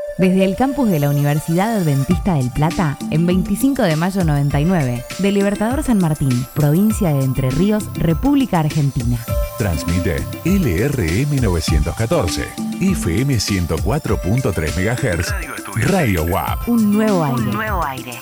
Desde el campus de la Universidad Adventista del Plata, en 25 de mayo 99, de Libertador San Martín, provincia de Entre Ríos, República Argentina. Transmite LRM 914, FM 104.3 MHz, Radio WAP. Un nuevo aire.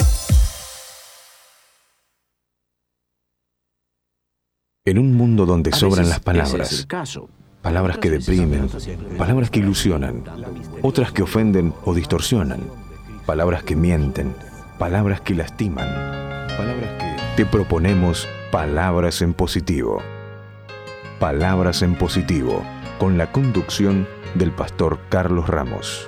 En un mundo donde sobran las palabras, palabras que deprimen, palabras que ilusionan, otras que ofenden o distorsionan, palabras que mienten, palabras que lastiman, palabras que... Te proponemos Palabras en Positivo. Palabras en Positivo, con la conducción del pastor Carlos Ramos.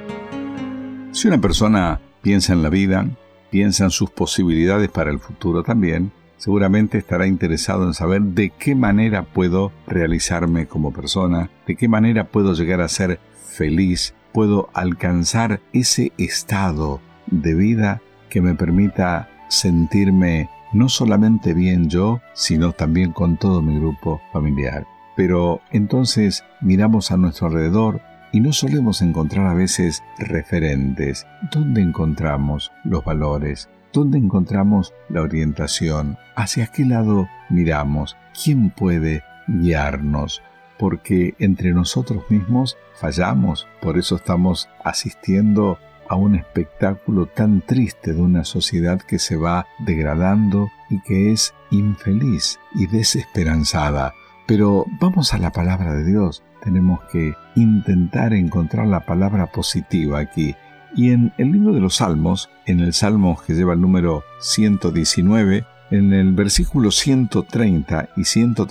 Si una persona piensa en la vida, piensa en sus posibilidades para el futuro también, seguramente estará interesado en saber de qué manera puedo realizarme como persona, de qué manera puedo llegar a ser feliz, puedo alcanzar ese estado de vida que me permita sentirme no solamente bien yo, sino también con todo mi grupo familiar. Pero entonces miramos a nuestro alrededor y no solemos encontrar a veces referentes. ¿Dónde encontramos los valores? ¿Dónde encontramos la orientación? ¿Hacia qué lado miramos? ¿Quién puede guiarnos? Porque entre nosotros mismos fallamos, por eso estamos asistiendo a un espectáculo tan triste de una sociedad que se va degradando y que es infeliz y desesperanzada. Pero vamos a la palabra de Dios, tenemos que intentar encontrar la palabra positiva aquí. Y en el libro de los Salmos, en el Salmo que lleva el número 119, en el versículo 130 y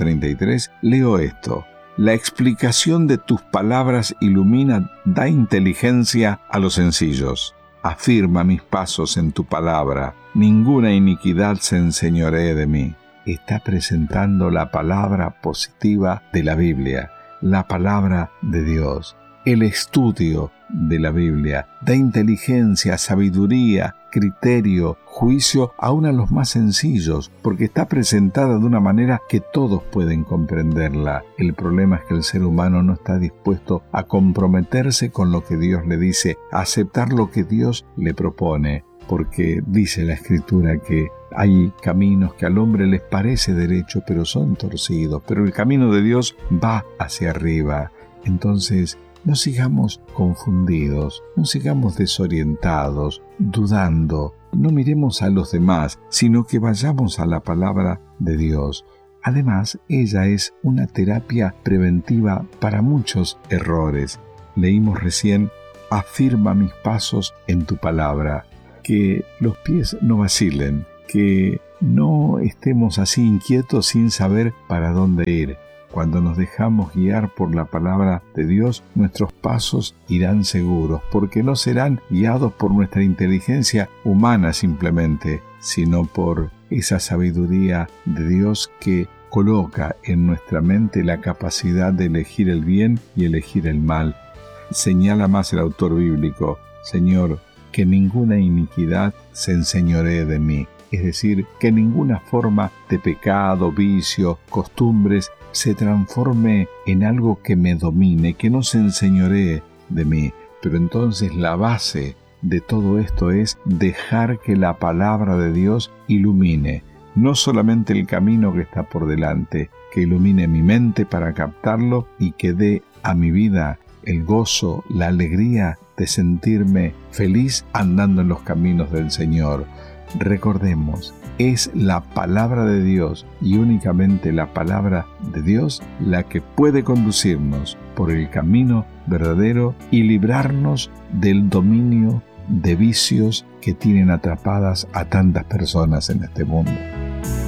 133, leo esto: La explicación de tus palabras ilumina, da inteligencia a los sencillos. Afirma mis pasos en tu palabra, ninguna iniquidad se enseñoree de mí. Está presentando la palabra positiva de la Biblia, la palabra de Dios. El estudio de la Biblia da inteligencia, sabiduría, criterio, juicio aún a los más sencillos, porque está presentada de una manera que todos pueden comprenderla. El problema es que el ser humano no está dispuesto a comprometerse con lo que Dios le dice, a aceptar lo que Dios le propone, porque dice la Escritura que hay caminos que al hombre les parece derecho, pero son torcidos, pero el camino de Dios va hacia arriba. Entonces, no sigamos confundidos, no sigamos desorientados, dudando. No miremos a los demás, sino que vayamos a la palabra de Dios. Además, ella es una terapia preventiva para muchos errores. Leímos recién: afirma mis pasos en tu palabra. Que los pies no vacilen, que no estemos así inquietos sin saber para dónde ir. Cuando nos dejamos guiar por la palabra de Dios, nuestros pasos irán seguros, porque no serán guiados por nuestra inteligencia humana simplemente, sino por esa sabiduría de Dios que coloca en nuestra mente la capacidad de elegir el bien y elegir el mal. Señala más el autor bíblico: Señor, que ninguna iniquidad se enseñoree de mí. Es decir, que ninguna forma de pecado, vicio, costumbres se transforme en algo que me domine, que no se enseñoree de mí. Pero entonces la base de todo esto es dejar que la palabra de Dios ilumine no solamente el camino que está por delante, que ilumine mi mente para captarlo y que dé a mi vida el gozo, la alegría de sentirme feliz andando en los caminos del Señor. Recordemos, es la palabra de Dios y únicamente la palabra de Dios la que puede conducirnos por el camino verdadero y librarnos del dominio de vicios que tienen atrapadas a tantas personas en este mundo.